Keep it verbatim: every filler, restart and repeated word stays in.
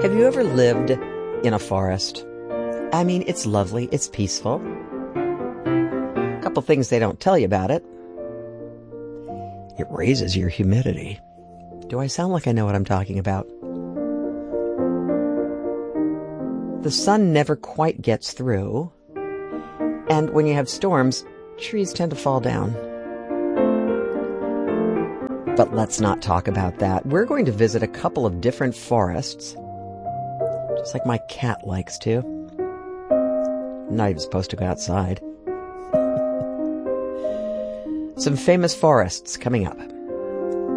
Have you ever lived in a forest? I mean, it's lovely, it's peaceful. A couple things they don't tell you about it. It raises your humidity. Do I sound like I know what I'm talking about? The sun never quite gets through, and when you have storms, trees tend to fall down. But let's not talk about that. We're going to visit a couple of different forests, just like my cat likes to. I'm not even supposed to go outside. Some famous forests coming up.